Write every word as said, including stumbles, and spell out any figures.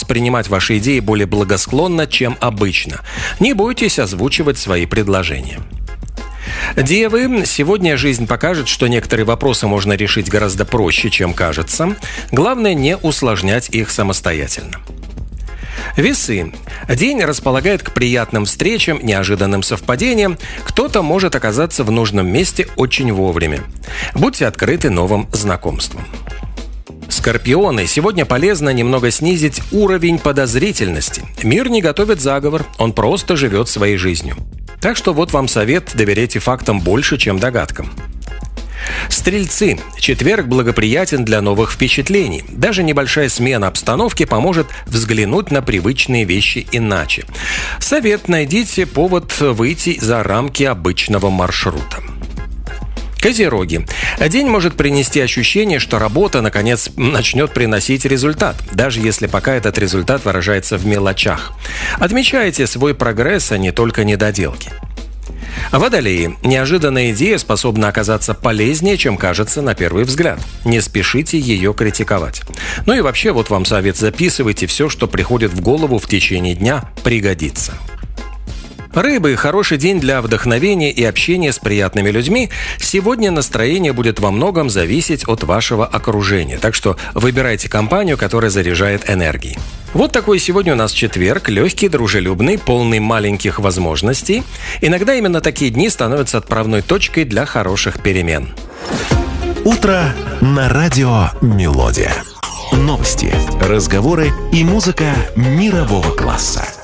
воспринимать ваши идеи более благосклонно, чем обычно. Не бойтесь озвучивать свои предложения. Девы, сегодня жизнь покажет, что некоторые вопросы можно решить гораздо проще, чем кажется. Главное, не усложнять их самостоятельно. Весы. День располагает к приятным встречам, неожиданным совпадениям. Кто-то может оказаться в нужном месте очень вовремя. Будьте открыты новым знакомствам. Скорпионы. Сегодня полезно немного снизить уровень подозрительности. Мир не готовит заговор, он просто живет своей жизнью. Так что вот вам совет: доверяйте фактам больше, чем догадкам. Стрельцы. Четверг благоприятен для новых впечатлений. Даже небольшая смена обстановки поможет взглянуть на привычные вещи иначе. Совет: найдите повод выйти за рамки обычного маршрута. Козероги. День может принести ощущение, что работа, наконец, начнет приносить результат, даже если пока этот результат выражается в мелочах. Отмечайте свой прогресс, а не только недоделки. Водолеи. Неожиданная идея способна оказаться полезнее, чем кажется на первый взгляд. Не спешите ее критиковать. Ну и вообще, вот вам совет: записывайте все, что приходит в голову в течение дня, пригодится. Рыбы. Хороший день для вдохновения и общения с приятными людьми. Сегодня настроение будет во многом зависеть от вашего окружения, так что выбирайте компанию, которая заряжает энергией. Вот такой сегодня у нас четверг, легкий, дружелюбный, полный маленьких возможностей. Иногда именно такие дни становятся отправной точкой для хороших перемен. Утро на радио «Мелодия». Новости, разговоры и музыка мирового класса.